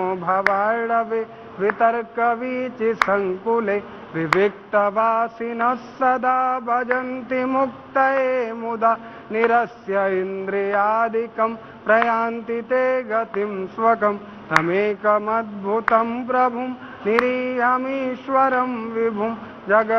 भवार्णवे वितर्कवीचिसङ्कुले विविक्तवासिनः सदा भजन्ति मुक्तये मुदा निरस्य इन्द्रियादिकं प्रयान्ति ते गतिं स्वकं तमेकमद्भुतं प्रभुं निरीहमीश्वरं विभुं जगत्